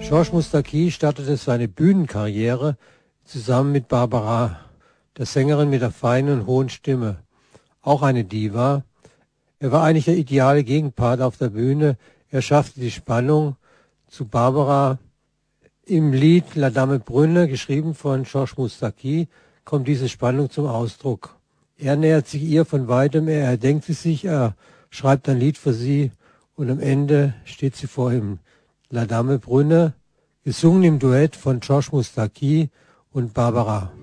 Georges Moustaki startete seine Bühnenkarriere zusammen mit Barbara, der Sängerin mit der feinen und hohen Stimme, auch eine Diva. Er war eigentlich der ideale Gegenpart auf der Bühne. Er schaffte die Spannung zu Barbara. Im Lied La Dame Brune, geschrieben von Georges Moustaki, kommt diese Spannung zum Ausdruck. Er nähert sich ihr von weitem, er erdenkt sie sich, er schreibt ein Lied für sie und am Ende steht sie vor ihm. La Dame Brune, gesungen im Duett von Georges Moustaki und Barbara.